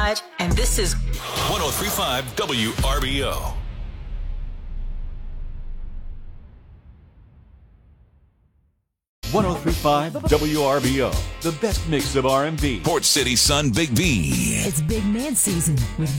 Hyde, and this is 1035 WRBO. .1035 WRBO, the best mix of R&B. Port City Sun Big B. It's big man season with